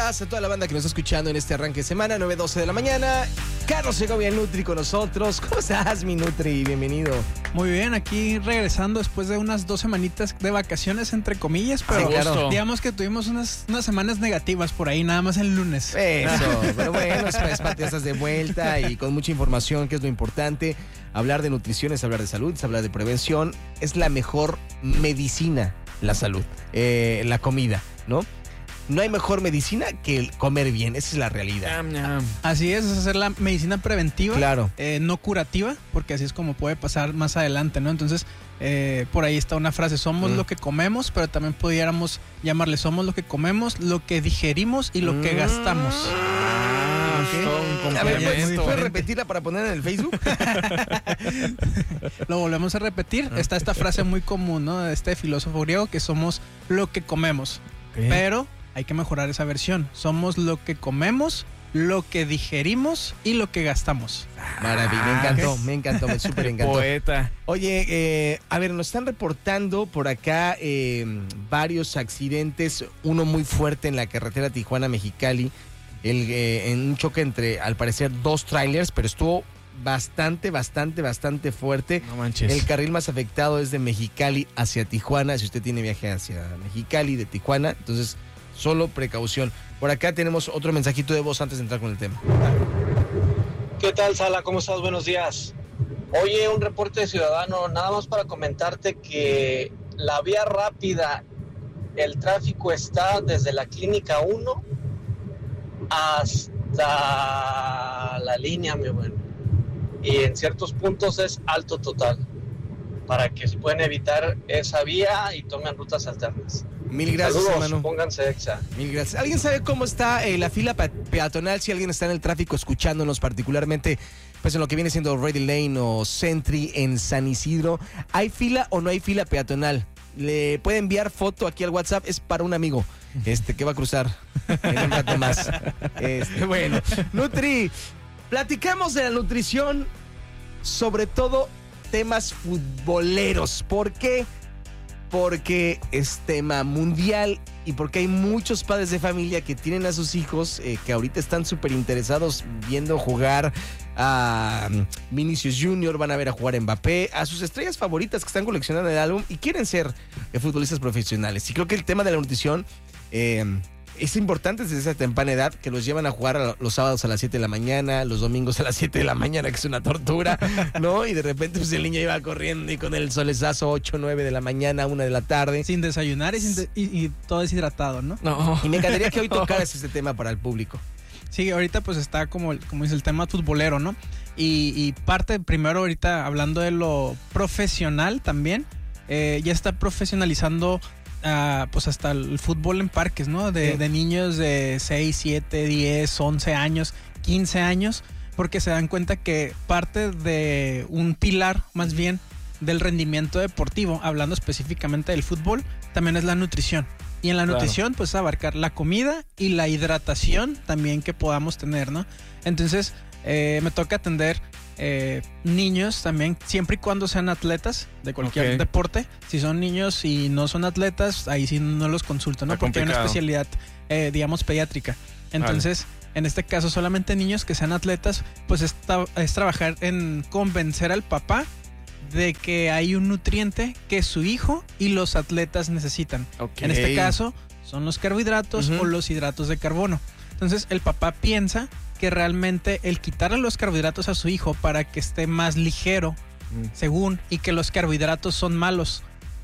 días a toda la banda que nos está escuchando en este arranque de semana, 9:12 de la mañana. Carlos Segovia, Nutri, con nosotros. ¿Cómo estás, mi Nutri? Bienvenido. Muy bien, aquí regresando después de unas 2 semanitas de vacaciones, entre comillas, pero sí, claro. Digamos que tuvimos unas semanas negativas por ahí, nada más el lunes. Eso, pero bueno, es para ya estás de vuelta y con mucha información, que es lo importante. Hablar de nutrición es hablar de salud, es hablar de prevención. Es la mejor medicina, la salud, la comida, ¿no? No hay mejor medicina que el comer bien, esa es la realidad. Así es hacer la medicina preventiva, Claro. No curativa, porque así es como puede pasar más adelante, ¿no? Entonces, por ahí está una frase, somos lo que comemos, pero también pudiéramos llamarle, somos lo que comemos, lo que digerimos y lo que gastamos. Okay. A ver, ¿puedes repetirla para poner en el Facebook? Lo volvemos a repetir. Está esta frase muy común, ¿no? De este filósofo griego, que somos lo que comemos. Pero hay que mejorar esa versión. Somos lo que comemos, lo que digerimos y lo que gastamos. Maravilla, me encantó, me súper encantó. Poeta. Oye, a ver, nos están reportando por acá varios accidentes, uno muy fuerte en la carretera Tijuana-Mexicali, en un choque entre, al parecer, 2 trailers, pero estuvo bastante fuerte. No manches. El carril más afectado es de Mexicali hacia Tijuana, si usted tiene viaje hacia Mexicali de Tijuana, entonces solo precaución. Por acá tenemos otro mensajito de voz antes de entrar con el tema. ¿Qué tal, Sala? ¿Cómo estás? Buenos días. Oye, un reporte de ciudadano, nada más para comentarte que la vía rápida, el tráfico está desde la Clínica 1 hasta la línea, mi bueno. Y en ciertos puntos es alto total, para que se puedan evitar esa vía y tomen rutas alternas. Mil gracias, Saludos, hermano. pónganse exa. Mil gracias. ¿Alguien sabe cómo está la fila peatonal? Si alguien está en el tráfico escuchándonos, particularmente pues en lo que viene siendo Ready Lane o Sentry en San Isidro, ¿hay fila o no hay fila peatonal? Le puede enviar foto aquí al WhatsApp, es para un amigo que va a cruzar en un rato más. Bueno, Nutri, platicamos de la nutrición, sobre todo temas futboleros. ¿Por qué? Porque es tema mundial y porque hay muchos padres de familia que tienen a sus hijos que ahorita están súper interesados viendo jugar a Vinicius Junior, van a ver a jugar a Mbappé, a sus estrellas favoritas que están coleccionando el álbum y quieren ser futbolistas profesionales. Y creo que el tema de la nutrición es importante desde esa temprana edad, que los llevan a jugar los sábados a las 7 de la mañana, los domingos a las 7 de la mañana, que es una tortura, ¿no? Y de repente pues el niño iba corriendo y con el solezazo 8, 9 de la mañana, 1 de la tarde. Sin desayunar y todo deshidratado, ¿no? No. Y me encantaría que hoy tocaras este tema para el público. Sí, ahorita pues está como dice el tema futbolero, ¿no? Y parte primero ahorita hablando de lo profesional también, ya está profesionalizando pues hasta el fútbol en parques, ¿no? De niños de 6, 7, 10, 11 años, 15 años, porque se dan cuenta que parte de un pilar, más bien, del rendimiento deportivo, hablando específicamente del fútbol, también es la nutrición. Y en la nutrición, pues abarcar la comida y la hidratación también que podamos tener, ¿no? Entonces, me toca atender niños también, siempre y cuando sean atletas de cualquier deporte. Si son niños y no son atletas, ahí sí no los consulto, ¿no? Porque hay una especialidad, digamos, pediátrica. Entonces, en este caso, solamente niños que sean atletas, pues es trabajar en convencer al papá de que hay un nutriente que su hijo y los atletas necesitan. En este caso, son los carbohidratos o los hidratos de carbono. Entonces, el papá piensa que realmente el quitarle los carbohidratos a su hijo para que esté más ligero, según, y que los carbohidratos son malos,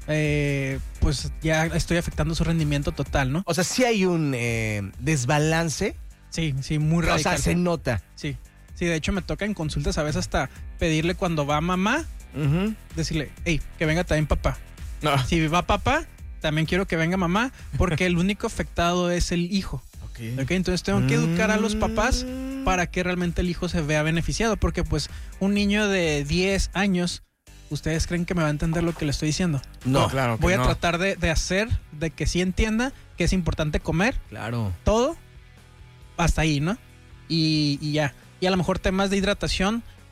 pues ya estoy afectando su rendimiento total, ¿no? O sea, sí hay un desbalance. Sí, muy radical. O sea, se nota. Sí, de hecho me toca en consultas a veces hasta pedirle cuando va mamá, decirle, hey, que venga también papá. No. Si va papá, también quiero que venga mamá, porque el único afectado es el hijo. Okay, entonces tengo que educar a los papás para que realmente el hijo se vea beneficiado, porque pues un niño de 10 años, ¿ustedes creen que me va a entender lo que le estoy diciendo? No, claro que voy a tratar de hacer de que sí entienda que es importante comer. Claro. Todo hasta ahí, ¿no? Y ya. Y a lo mejor temas de hidratación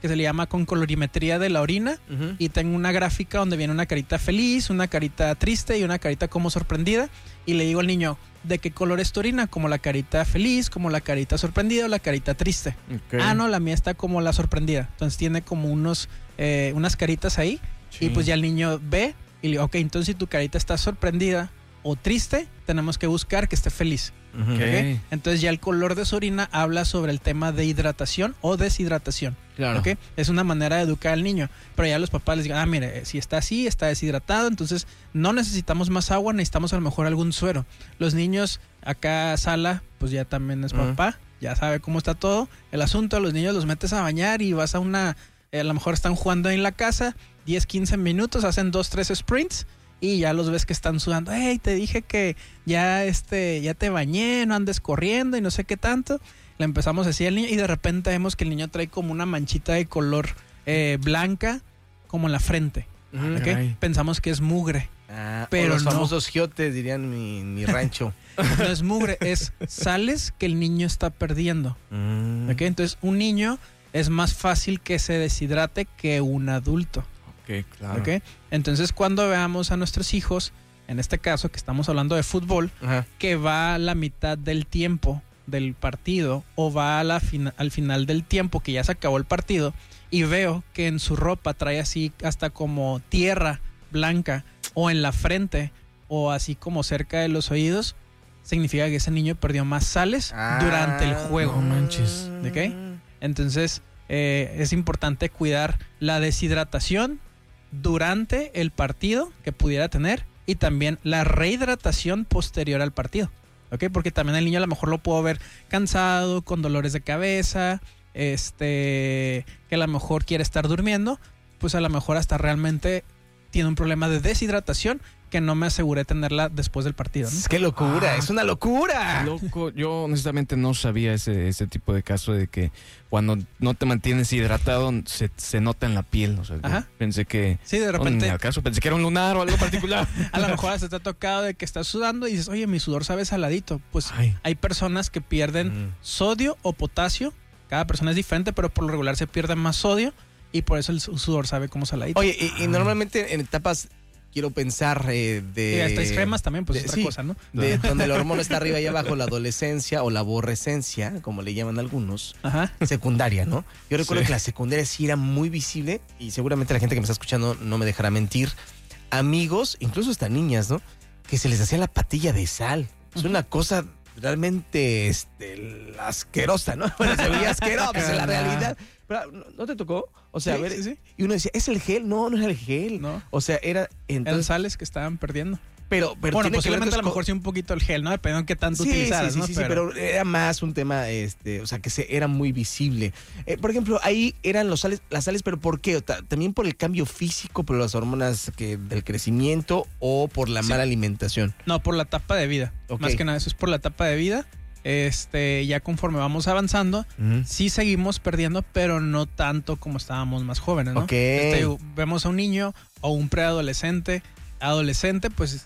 que se le llama con colorimetría de la orina, y tengo una gráfica donde viene una carita feliz, una carita triste y una carita como sorprendida, y le digo al niño, ¿de qué color es tu orina? Como la carita feliz, como la carita sorprendida o la carita triste. Okay. Ah, no, la mía está como la sorprendida. Entonces tiene como unas caritas ahí, Sí. y pues ya el niño ve y le digo, ok, entonces si tu carita está sorprendida o triste, tenemos que buscar que esté feliz. Ujú. Ok. ¿Ok? Entonces ya el color de su orina habla sobre el tema de hidratación o deshidratación. Claro. ¿Ok? Es una manera de educar al niño. Pero ya los papás les digan, mire, si está así, está deshidratado, entonces no necesitamos más agua, necesitamos a lo mejor algún suero. Los niños, acá Sala, pues ya también es papá, ya sabe cómo está todo. El asunto, los niños los metes a bañar y vas a a lo mejor están jugando en la casa, 10, 15 minutos, hacen 2, 3 sprints, y ya los ves que están sudando. Hey, te dije que ya te bañé, no andes corriendo y no sé qué tanto. Le empezamos a decir al niño y de repente vemos que el niño trae como una manchita de color blanca como en la frente. Ujú. ¿Ok? Caray. Pensamos que es mugre. Ah, Pero o los no. famosos giotes, dirían mi rancho. No es mugre, es sales que el niño está perdiendo. ¿Ok? Entonces un niño es más fácil que se deshidrate que un adulto. Ok, claro. ¿Ok? Entonces cuando veamos a nuestros hijos, en este caso que estamos hablando de fútbol, Ajá. que va a la mitad del tiempo del partido o va a al final del tiempo que ya se acabó el partido, y veo que en su ropa trae así hasta como tierra blanca o en la frente o así como cerca de los oídos, significa que ese niño perdió más sales durante el juego. no manches. ¿Ok? Entonces es importante cuidar la deshidratación durante el partido que pudiera tener y también la rehidratación posterior al partido. ¿Ok? Porque también el niño a lo mejor lo puedo ver cansado, con dolores de cabeza, que a lo mejor quiere estar durmiendo, pues a lo mejor hasta realmente tiene un problema de deshidratación que no me aseguré tenerla después del partido, ¿no? ¡Qué locura! ¡Es una locura! Loco, yo honestamente no sabía ese tipo de caso de que cuando no te mantienes hidratado se nota en la piel. O sea, yo Ajá. pensé que... Sí, de repente, ¿Acaso pensé que era un lunar o algo particular? a lo mejor hasta te ha tocado de que estás sudando y dices, oye, mi sudor sabe saladito. Pues Ay. hay personas que pierden sodio o potasio. Cada persona es diferente, pero por lo regular se pierde más sodio y por eso el sudor sabe como saladito. Oye, y normalmente en etapas, quiero pensar y hasta extremas también, pues es otra sí, cosa, ¿no? de donde la hormona está arriba y abajo, la adolescencia o la aborrescencia, como le llaman algunos, Ajá. secundaria, ¿no? Yo recuerdo Sí. que la secundaria sí era muy visible y seguramente la gente que me está escuchando no me dejará mentir. Amigos, incluso hasta niñas, ¿no? Que se les hacía la patilla de sal. Es una cosa realmente asquerosa, ¿no? Bueno, se veía asquerosa en la realidad. Pero, ¿no te tocó? O sea, Sí, a ver, sí, sí. y uno decía, ¿es el gel? No, no era el gel. No. O sea, era Eran entonces, sales que estaban perdiendo. pero Bueno, tiene que ver posiblemente a lo con- mejor sí un poquito el gel, ¿no? Dependiendo de qué tanto Sí, utilizaras, sí, ¿no? sí, pero era más un tema, o sea, que era muy visible. Por ejemplo, ahí eran las sales, pero ¿por qué? ¿También por el cambio físico, por las hormonas del crecimiento o por la Sí. mala alimentación? No, por la etapa de vida. Ok. Más que nada, eso es por la etapa de vida. Ya conforme vamos avanzando, sí seguimos perdiendo, pero no tanto como estábamos más jóvenes, ¿no? Ok. Vemos a un niño o un preadolescente, adolescente, pues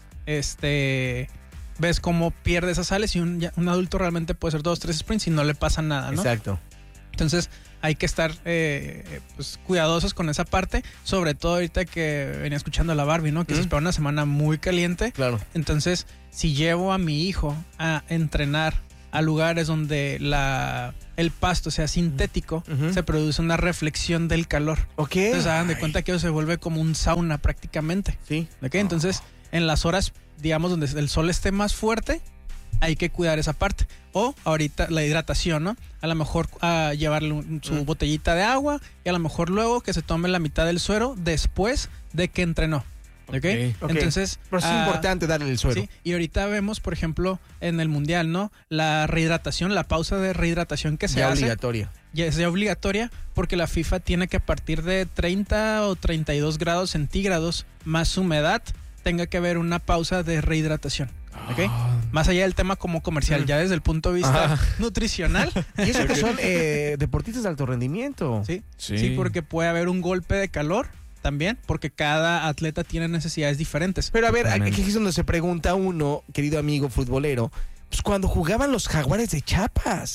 ves cómo pierde esas sales y un adulto realmente puede hacer 2, 3 sprints y no le pasa nada, ¿no? Exacto. Entonces hay que estar pues, cuidadosos con esa parte, sobre todo ahorita que venía escuchando a la Barbie, ¿no? Que se espera una semana muy caliente. Claro. Entonces, si llevo a mi hijo a entrenar a lugares donde el pasto sea sintético, Ujú. se produce una reflexión del calor. Ok. Entonces, hagan de cuenta que eso se vuelve como un sauna prácticamente. Sí. ¿Ok? Entonces, en las horas, digamos, donde el sol esté más fuerte, hay que cuidar esa parte. O ahorita la hidratación, ¿no? A lo mejor llevarle su botellita de agua y a lo mejor luego que se tome la mitad del suero después de que entrenó. ¿Ok? Ok. Entonces, Pero es importante darle el suero. sí, y ahorita vemos, por ejemplo, en el Mundial, ¿no? La rehidratación, la pausa de rehidratación que se Ya hace. obligatoria. Ya es ya obligatoria porque la FIFA tiene que a partir de 30 o 32 grados centígrados más humedad tenga que haber una pausa de rehidratación. ¿Ok? Más allá del tema como comercial, ya desde el punto de vista nutricional. Y eso que son deportistas de alto rendimiento. ¿Sí? Sí. Sí, porque puede haber un golpe de calor también, porque cada atleta tiene necesidades diferentes. Pero a ver, Totalmente. aquí es donde se pregunta uno, querido amigo futbolero, pues cuando jugaban los Jaguares de Chiapas,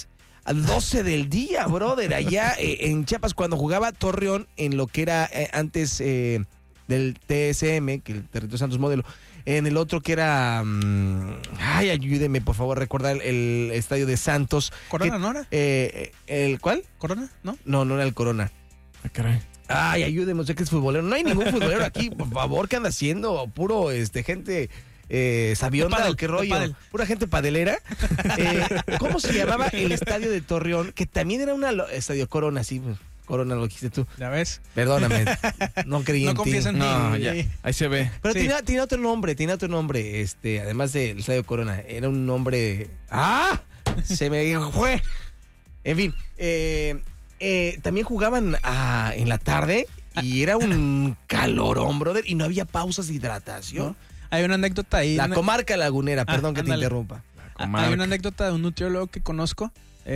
a 12 del día, brother, allá en Chiapas, cuando jugaba Torreón en lo que era antes del TSM, que el Territorio Santos Modelo, en el otro que era, ay, ayúdeme por favor, recordar el estadio de Santos. ¿Corona no era? ¿El cuál? ¿Corona? ¿No? No era el Corona. Ah, caray. Ay, ayúdeme, usted que es futbolero. No hay ningún futbolero aquí, por favor, ¿qué anda haciendo? Puro gente sabionda, De pádel, ¿o qué de rollo? pádel. Pura gente padelera. ¿Cómo se llamaba el estadio de Torreón? Que también era estadio Corona, sí, pues, Corona lo dijiste tú. ¿Ya ves? Perdóname, no creí No en ti. confíes en No, mí. ya. Ahí se ve. Pero Sí. tenía otro nombre, además del estadio Corona. Era un nombre... ¡Ah! Se me fue. En fin, también jugaban en la tarde y era un calorón, brother, y no había pausas de hidratación. ¿No? Hay una anécdota ahí. La comarca lagunera, perdón que te ándale. interrumpa. Hay una anécdota de un nutriólogo que conozco.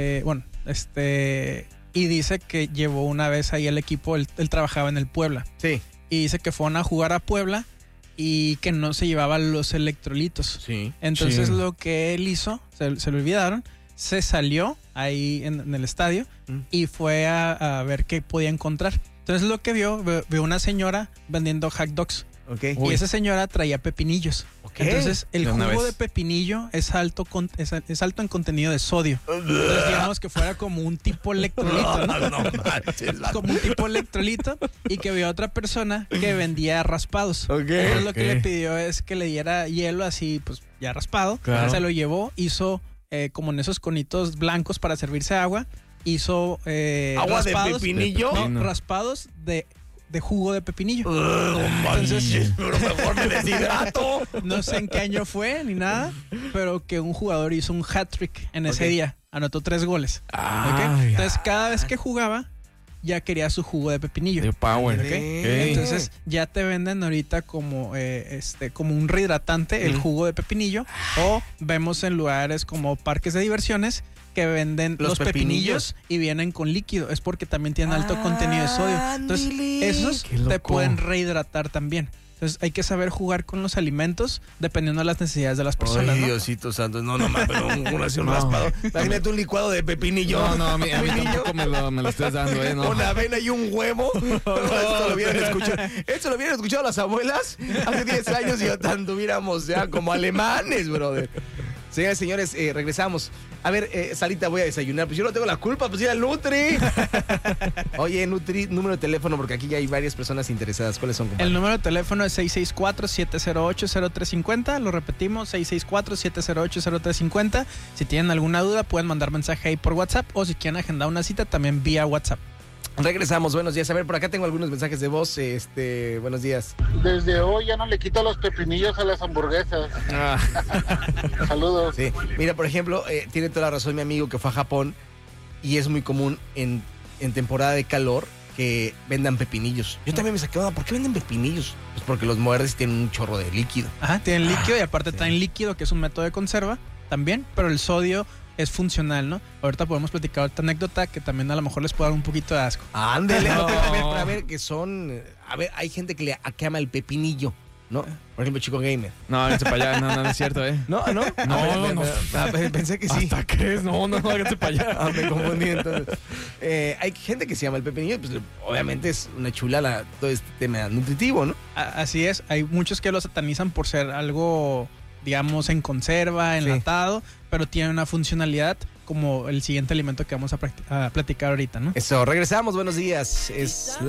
Y dice que llevó una vez ahí el equipo, él trabajaba en el Puebla. Sí. Y dice que fueron a jugar a Puebla y que no se llevaban los electrolitos. Sí. Entonces Sí. lo que él hizo, se lo olvidaron, se salió ahí en el estadio y fue a ver qué podía encontrar. Entonces lo que vio una señora vendiendo hot dogs. Ok. Uy. Y esa señora traía pepinillos. Ok. Entonces el De una jugo vez. de pepinillo es alto en contenido de sodio. Entonces digamos que fuera como un tipo electrolito, ¿no? No manches, va. Como un tipo electrolito, y que vio a otra persona que vendía raspados. Ok. Entonces lo que Ok. le pidió es que le diera hielo así, pues ya raspado. Claro. Se lo llevó, hizo como en esos conitos blancos para servirse agua, hizo ¿Agua de raspados. pepinillo? No, raspados de jugo de pepinillo. Entonces, pero mejor me deshidrato. No sé en qué año fue ni nada, pero que un jugador hizo un hat-trick en ese Ok. día. Anotó 3 goles. ¿ok? Ay. Entonces cada vez que jugaba ya quería su jugo de pepinillo. De power. Ok. Ok. Entonces ya te venden ahorita como como un rehidratante el jugo de pepinillo, o vemos en lugares como parques de diversiones que venden Los los pepinillos y vienen con líquido. Es porque también tienen alto contenido de sodio. Entonces Ándale. esos Qué te loco. pueden rehidratar también. Entonces hay que saber jugar con los alimentos dependiendo de las necesidades de las personas. Ay, ¿no? Diosito santo, no, mames, pero un No. raspado. Imagínate un licuado de pepinillo. No, a mí Pepinillo tampoco me lo estés dando, ¿no? con avena y un huevo. Esto lo hubieran escuchado. Esto lo hubieran escuchado las abuelas hace 10 años y ya anduviéramos ya como alemanes, brother. Señores, señores, regresamos. A ver, Salita, voy a desayunar. Pues yo no tengo la culpa, pues ir al Nutri. Oye, Nutri, número de teléfono, porque aquí ya hay varias personas interesadas. ¿Cuáles son, compadre? El número de teléfono es 664-708-0350. Lo repetimos, 664-708-0350. Si tienen alguna duda, pueden mandar mensaje ahí por WhatsApp, o si quieren agendar una cita, también vía WhatsApp. Regresamos, buenos días. A ver, por acá tengo algunos mensajes de voz. Buenos días. Desde hoy ya no le quito los pepinillos a las hamburguesas. Ah, Saludos. Sí, mira, por ejemplo, tiene toda la razón mi amigo que fue a Japón, y es muy común en temporada de calor que vendan pepinillos. Yo también me saqué, ¿por qué venden pepinillos? Pues porque los muerdes y tienen un chorro de líquido. Ajá, tienen líquido y aparte sí. traen líquido, que es un método de conserva también, pero el sodio es funcional, ¿no? Ahorita podemos platicar otra anécdota que también a lo mejor les puede dar un poquito de asco. Ándele, No. pero a ver, que son... A ver, hay gente que ama el pepinillo, ¿no? Por ejemplo, Chico Gamer. no, háganse para allá. No es cierto, ¿eh? ¿No? ¿No? No. Pensé que sí. ¿Hasta crees? No, háganse para allá. Ah, me confundí entonces. Hay gente que se llama el pepinillo, pues obviamente es una chulada todo este tema nutritivo, ¿no? Así es, hay muchos que lo satanizan por ser algo, digamos, en conserva, enlatado, pero tiene una funcionalidad como el siguiente alimento que vamos a platicar ahorita, ¿no? Eso, regresamos, buenos días. Es